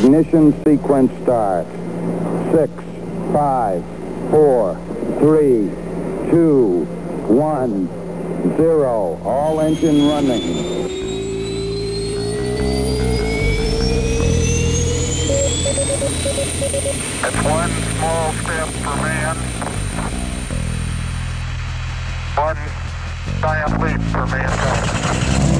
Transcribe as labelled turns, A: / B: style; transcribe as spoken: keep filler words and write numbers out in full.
A: Ignition sequence start. Six, five, four, three, two, one, zero. All engine running.
B: It's one small step for man, one giant leap for mankind.